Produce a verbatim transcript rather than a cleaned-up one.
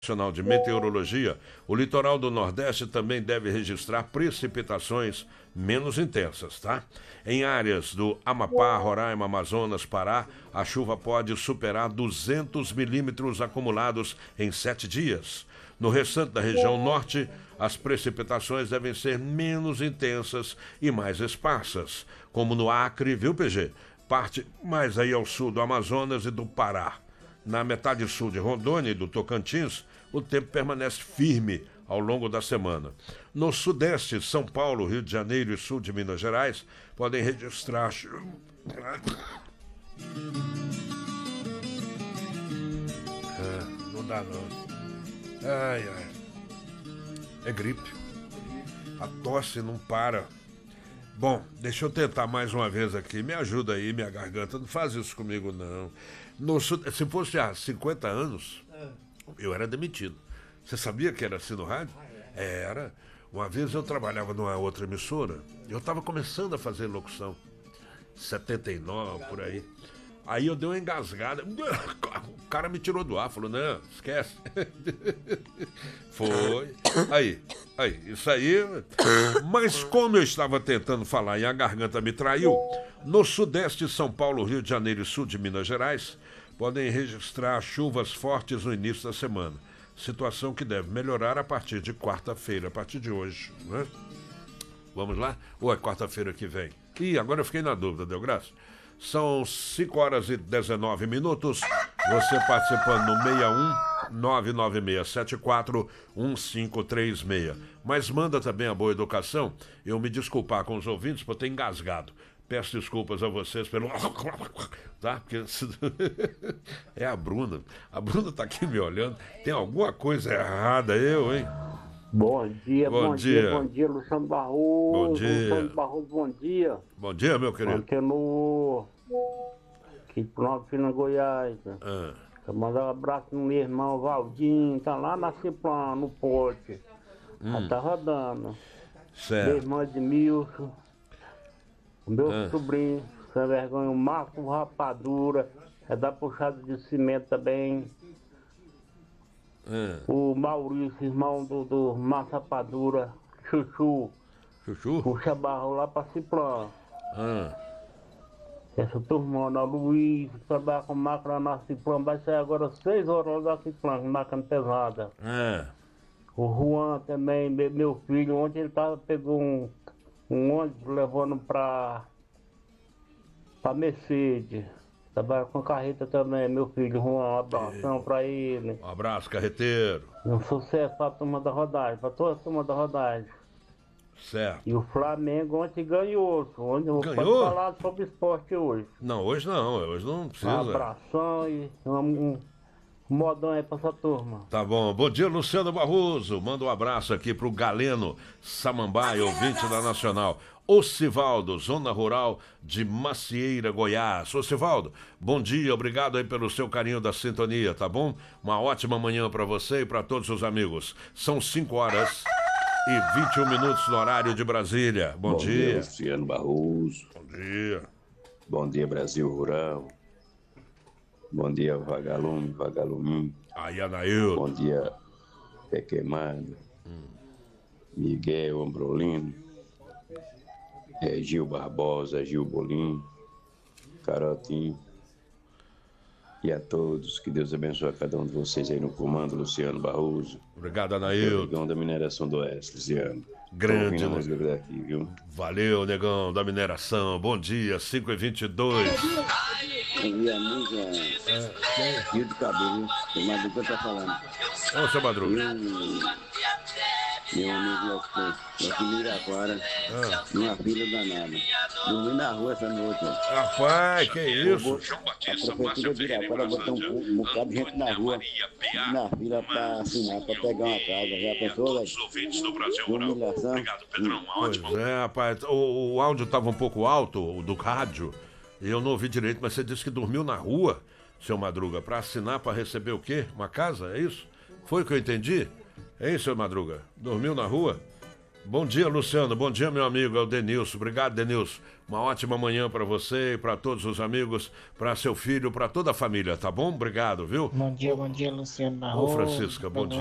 Nacional de Meteorologia, o litoral do Nordeste também deve registrar precipitações menos intensas, tá? Em áreas do Amapá, Roraima, Amazonas, Pará, a chuva pode superar duzentos milímetros acumulados em sete dias. No restante da região norte, as precipitações devem ser menos intensas e mais esparsas, como no Acre, viu, P G? Parte mais aí ao sul do Amazonas e do Pará. Na metade sul de Rondônia e do Tocantins, o tempo permanece firme ao longo da semana. No sudeste, São Paulo, Rio de Janeiro e sul de Minas Gerais podem registrar... É, não dá não. Ai, ai. É gripe. A tosse não para. Bom, deixa eu tentar mais uma vez aqui. Me ajuda aí, minha garganta. Não faz isso comigo, não. No, se fosse há cinquenta anos, eu era demitido. Você sabia que era assim no rádio? Era. Uma vez eu trabalhava numa outra emissora. Eu estava começando a fazer locução. setenta e nove, por aí. Aí eu dei uma engasgada. O cara me tirou do ar. Falou, não, esquece. Foi. Aí, aí, isso aí. Mas como eu estava tentando falar e a garganta me traiu, no sudeste, São Paulo, Rio de Janeiro e sul de Minas Gerais, podem registrar chuvas fortes no início da semana. Situação que deve melhorar a partir de quarta-feira, a partir de hoje, né? Vamos lá? Ou é quarta-feira que vem? Ih, agora eu fiquei na dúvida, deu graça? São cinco horas e dezenove minutos. Você participando no seis um nove nove seis sete quatro um cinco três seis. Mas manda também a boa educação. Eu me desculpar com os ouvintes por ter engasgado. Peço desculpas a vocês pelo... Tá? Porque é a Bruna. A Bruna tá aqui me olhando. Tem alguma coisa errada, eu, hein? Bom dia, bom, bom dia. dia, bom dia, Luciano Barroso. Bom dia. Luciano Barroso, bom dia. Bom dia, meu querido. Mantenor, aqui pro Nova Fina, Goiás. Ah. Quero mandar um abraço no meu irmão Valdinho, tá lá na Ciplan, no Porte. Hum. Já tá rodando. Certo. Meu irmão Edmilson, o meu Ah. sobrinho, sem vergonha, o Marco Rapadura, é da puxada de cimento também. Ah. O Maurício, irmão do, do Márcio Rapadura, Chuchu. Chuchu? Puxa barro lá pra Ciplan. Ah. Essa turma, a Luiz, trabalha com máquina na Ciplan, vai sair agora seis horas da Ciplan, com máquina pesada. Ah. O Juan também, meu, meu filho, ontem ele tava, pegou um, um ônibus levando pra, pra Mercedes. Trabalha com carreta também, meu filho, Juan, um abração pra ele. Um abraço, carreteiro. Um sucesso pra turma da rodagem, pra toda a turma da rodagem. Certo. E o Flamengo ontem ganhou. Onde eu vou Ganhou? falar sobre esporte hoje. Não, hoje não. Hoje não precisa. Um abração e um, um modão aí pra essa turma. Tá bom. Bom dia, Luciano Barroso. Manda um abraço aqui pro Galeno Samambaia, ouvinte da Nacional. Ocivaldo, Zona Rural de Macieira, Goiás. Ocivaldo, bom dia, obrigado aí pelo seu carinho da sintonia, tá bom? Uma ótima manhã para você e para todos os amigos. São cinco horas e vinte e um minutos no horário de Brasília. Bom, Bom dia. dia, Luciano Barroso. Bom dia. Bom dia, Brasil Rural. Bom dia, Vagalume, Vagaluminho. Aí, Anailton. Bom dia, Pé Queimado. Hum. Miguel Ambrolino. É, Gil Barbosa, Gil Bolinho. Carotinho. E a todos, que Deus abençoe a cada um de vocês aí no comando, Luciano Barroso. Obrigado, Anailton. Negão da Mineração do Oeste, Luciano. Grande, né? Daqui, viu? Valeu, Negão da Mineração. Bom dia, cinco e vinte e dois. Bom dia, amiga. É, Rio do Cabelo, o Madruga tá falando. Ô, seu Madruga. Eu, meu amigo Lopes, aqui em Miraquara, Ah. numa fila danada. Dormi na rua essa noite. Rapaz, que isso? A prefeitura de Miraquara botou um, um bocado de gente na rua, na fila pra assinar, pra pegar uma casa. Já pensou, velho? Que humilhação. Pois é, rapaz. O, o áudio estava um pouco alto, o do rádio, e eu não ouvi direito, mas você disse que dormiu na rua, seu Madruga, para assinar, para receber o quê? Uma casa, é isso? Foi o que eu entendi? É isso, seu Madruga? Dormiu na rua? Bom dia, Luciano. Bom dia, meu amigo. É o Denilson. Obrigado, Denilson. Uma ótima manhã para você e para todos os amigos, para seu filho, para toda a família, tá bom? Obrigado, viu? Bom dia, bom dia, Luciano Ô, Barroso. Francisca, bom dia.